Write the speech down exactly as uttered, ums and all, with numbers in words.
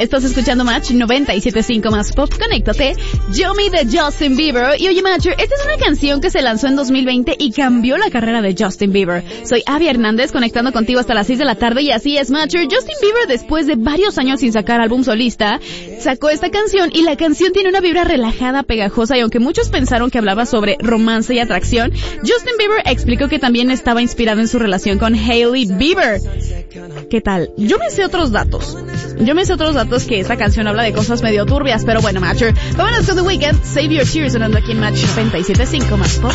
Estás escuchando Match noventa y siete punto cinco más pop. Conéctate. Yo Me de Justin Bieber. Y oye, Match, esta es una canción que se lanzó en dos mil veinte y cambió la carrera de Justin Bieber. Soy Abby Hernández, conectando contigo hasta las seis de la tarde, y así es, Match. Justin Bieber, después de varios años sin sacar álbum solista, sacó esta canción, y la canción tiene una vibra relajada, pegajosa, y aunque muchos pensaron que hablaba sobre romance y atracción, Justin Bieber explicó que también estaba inspirado en su relación con Hailey Bieber. ¿Qué tal? Yo me sé otros datos. Yo me sé otros datos que esta canción habla de cosas medio turbias, pero bueno, Matcher. Vámonos con The Weeknd, Save Your Tears, sonando aquí en Match noventa y siete punto cinco más pop.